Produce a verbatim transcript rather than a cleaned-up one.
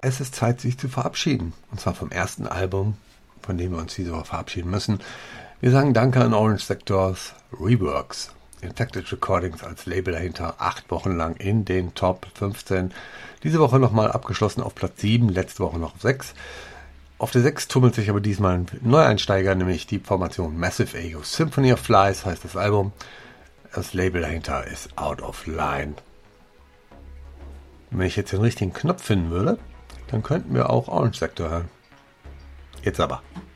es ist Zeit, sich zu verabschieden. Und zwar vom ersten Album, von dem wir uns diese Woche verabschieden müssen. Wir sagen Danke an Orange Sectors Reworks. Infected Recordings als Label dahinter, acht Wochen lang in den Top fünfzehn. Diese Woche nochmal abgeschlossen auf Platz sieben, letzte Woche noch auf sechs. Auf der sechs tummelt sich aber diesmal ein Neueinsteiger, nämlich die Formation Massive Ego. Symphony of Flies heißt das Album. Das Label dahinter ist Out of Line. Wenn ich jetzt den richtigen Knopf finden würde, dann könnten wir auch Orange Sector hören. Jetzt aber.